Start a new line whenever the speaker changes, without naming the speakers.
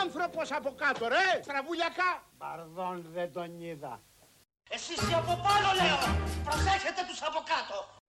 άνθρωπος από κάτω, ρε! Στραβουλιακά!
Παρδόν, δεν τον είδα.
Εσείς οι από πάνω, λέω! Προσέχετε τους από κάτω!